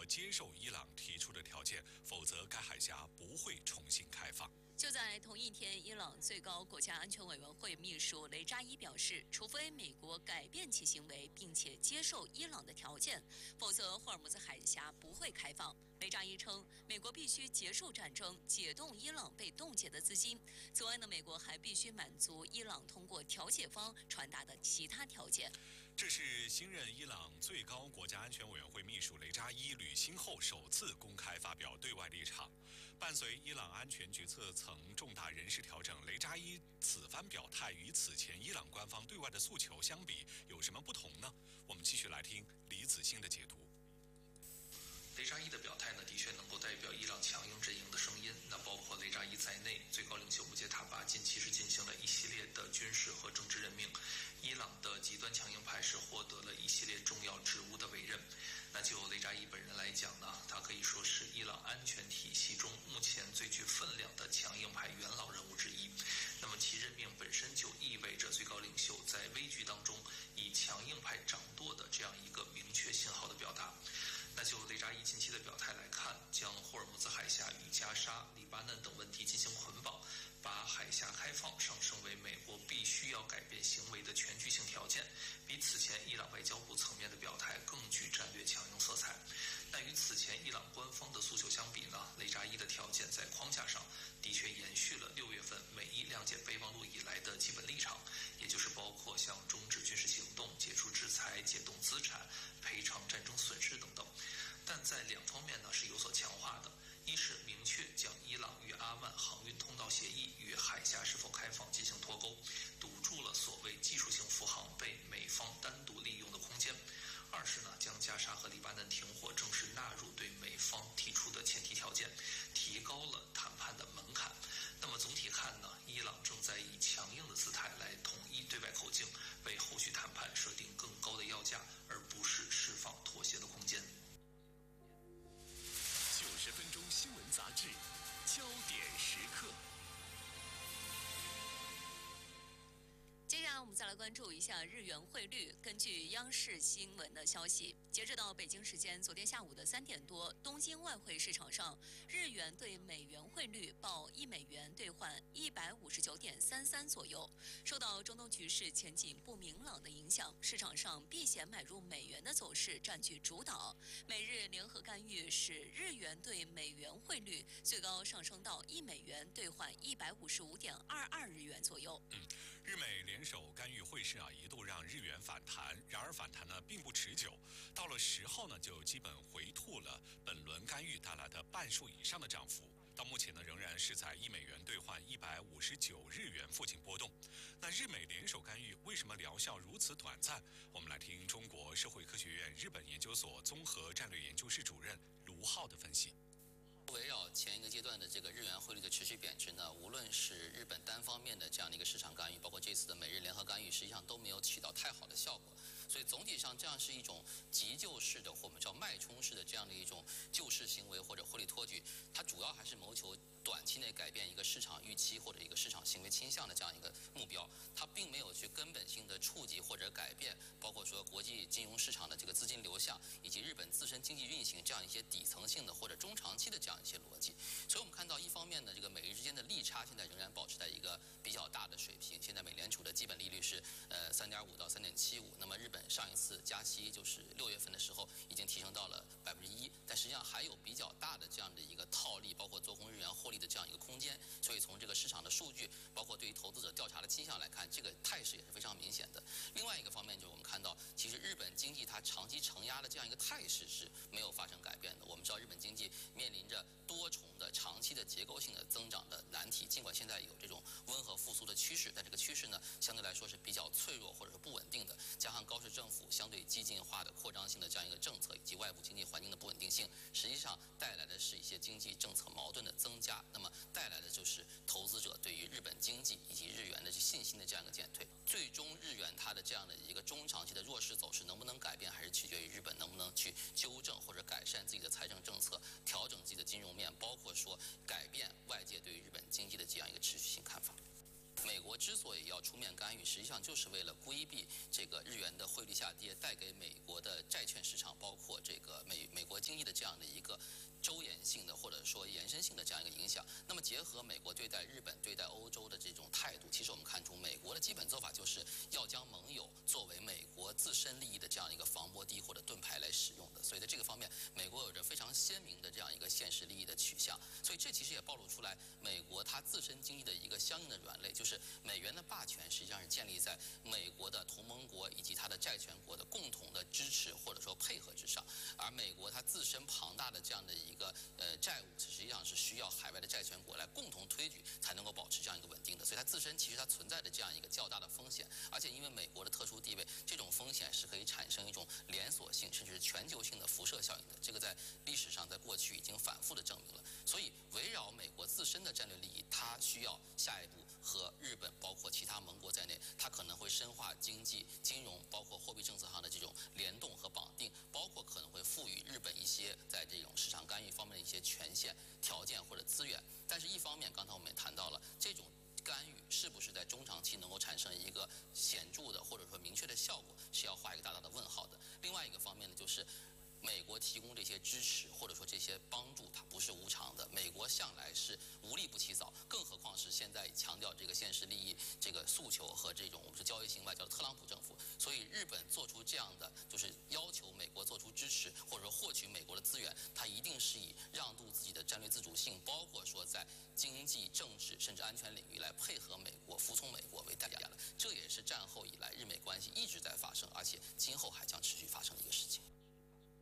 接受伊朗提出的条件，否则该海峡不会重新开放。 就在同一天，伊朗最高国家安全委员会秘书雷扎伊表示，除非美国改变其行为，并且接受伊朗的条件，否则霍尔木兹海峡不会开放。雷扎伊称，美国必须结束战争，解冻伊朗被冻结的资金。此外呢，美国还必须满足伊朗通过调解方传达的其他条件。 这是新任伊朗最高国家安全委员会秘书雷扎伊履新后首次公开发表对外立场。伴随伊朗安全决策层重大人事调整，雷扎伊此番表态与此前伊朗官方对外的诉求相比有什么不同呢？我们继续来听李子欣的解读。 雷扎伊的表态呢，的确能够代表伊朗强硬阵营的声音。那包括雷扎伊在内，最高领袖穆杰塔巴近期是进行了一系列的军事和政治任命，伊朗的极端强硬派是获得了一系列重要职务的委任。那就雷扎伊本人来讲呢，他可以说是伊朗安全体系中目前最具分量的强硬派元老人物之一。那么其任命本身就意味着最高领袖在危局当中以强硬派掌舵的这样一个明确信号的表达。那就雷扎伊近期的表态来看，将霍尔木兹海峡与加沙、黎巴嫩等问题进行捆绑，把海峡开放上升为美国必须要改变行为的全局性条件，比此前伊朗外交部层面的表态更具战略强硬色彩。那与此前伊朗官方的诉求相比呢，雷扎伊的条件在框架上的确延续了6月份美伊谅解备忘录以来的基本立场，也就是包括像终止军事行动、解除制裁、解冻资产、赔偿战争损失等等。但在2方面呢是有所强化的。一是明确将伊朗与阿曼航运通道协议与海峡是否开放进行脱钩，堵住了所谓技术性复航被美方单独利用的空间。二是呢，将加沙和黎巴嫩停火正式纳入对美方提出的前提条件，提高了谈判的门槛。那么总体看呢，伊朗正在以强硬的姿态来统一对外口径，为后续谈判设定更高的要价，而不是释放妥协的空间。 90分钟新闻杂志，焦点时刻。 接下来我们再来关注一下日元汇率。根据央视新闻的消息，截止到北京时间昨天下午的3点多，东京外汇市场上日元对美元汇率报1美元兑换159.33左右。受到中东局势前景不明朗的影响，市场上避险买入美元的走势占据主导。美日联合干预使日元对美元汇率最高上升到1美元兑换155.22日元左右。 日美联手干预汇市一度让日元反弹，然而反弹呢并不持久，到了10号呢就基本回吐了本轮干预带来的半数以上的涨幅。到目前呢仍然是在1美元兑换159日元附近波动。那日美联手干预为什么疗效如此短暂？我们来听中国社会科学院日本研究所综合战略研究室主任卢浩的分析。 围绕前一个阶段的这个日元汇率的持续贬值呢，无论是日本单方面的这样的一个市场干预，包括这次的美日联合干预，实际上都没有起到太好的效果。所以总体上，这样是一种急救式的，或我们叫脉冲式的这样的一种救市行为或者汇率托举，它主要还是谋求短期内改变一个市场预期或者一个市场行为倾向的这样一个目标，它并没有去根本性的触及或者改变，包括说国际金融市场的这个资金流向，以及日本自身经济运行这样一些底层性的或者中长期的这样一些逻辑。所以我们看到，一方面呢，这个美日之间的利差现在仍然保持在一个比较大的水平。现在美联储的基本利率是3.5到3.75，那么日本上一次加息就是6月份的时候已经提升到了1%，但实际上还有比较大的这样的一个套利，包括做空日元获利的这样一个空间。所以从这个市场的数据，包括对于投资者调查的倾向来看，这个态势也是非常明显的。另外一个方面就是我们看到，其实日本经济它长期承压的这样一个态势是没有发生改变的。我们知道日本经济面临着多重的长期的结构性的增长的难题，尽管现在有这种温和复苏的趋势，但这个趋势呢相对来说是比较脆弱或者是不稳定的，加上高市政府相对激进化的扩张性的这样一个政策，以及外部经济环境的不稳定性，实际上带来的是一些经济政策矛盾的增加，那么带来的就是投资者对于日本经济以及日元的信心的这样一个减退。最终日元它的这样的一个中长期的弱势走势能不能改变，还是取决于日本能不能去纠正或者改善自己的财政政策，调整自己的金融面，包括说改变外界对于日本经济的这样一个持续性看法。 美国之所以要出面干预，实际上就是为了规避这个日元的汇率下跌带给美国的债券市场，包括这个美国经济的这样的一个周延性的或者说延伸性的这样一个影响。那么结合美国对待日本、对待欧洲的这种态度，其实我们看出美国的基本做法就是要将盟友作为美国自身利益的这样一个防波堤或者盾牌来使用的。所以在这个方面，美国有着非常鲜明的这样一个现实利益的取向。所以这其实也暴露出来美国它自身经济的一个相应的软肋，就是美元的霸权实际上是建立在美国的同盟国以及它的债权国的共同的支持或者说配合之上，而美国它自身庞大的这样的一个债务，实际上是需要海外的债权国来共同推举才能够保持这样一个稳定的。所以它自身其实它存在着这样一个较大的风险，而且因为美国的特殊地位，这种风险是可以产生一种连锁性甚至是全球性的辐射效应的。这个在历史上在过去已经反复的证明了。所以围绕美国自身的战略利益，它需要下一步和日本包括其他盟国在内，它可能会深化经济、金融包括货币政策上的这种联动和绑定，包括可能会赋予日本一些在这种市场干预方面的一些权限、条件或者资源。但是一方面，刚才我们也谈到了这种干预是不是在中长期能够产生一个显著的或者说明确的效果，是要画一个大大的问号的。另外一个方面呢，就是美国提供这些支持或者说这些帮助，它不是无偿的。美国向来是无利不起早，更何况是现在强调这个现实利益、这个诉求和这种我们是交易性外交的特朗普政府。所以日本做出这样的就是要求美国做出支持，或者说获取美国的资源，它一定是以让渡自己的战略自主性，包括说在经济、政治甚至安全领域来配合美国、服从美国为代价的。这也是战后以来日美关系一直在发生，而且今后还将持续发生的一个事情。